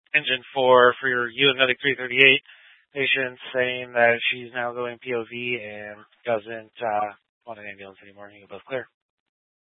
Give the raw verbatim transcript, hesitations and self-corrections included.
engine four for your U S Medic three thirty-eight patient saying that she's now going P O V and doesn't uh, want an ambulance anymore. You can both clear.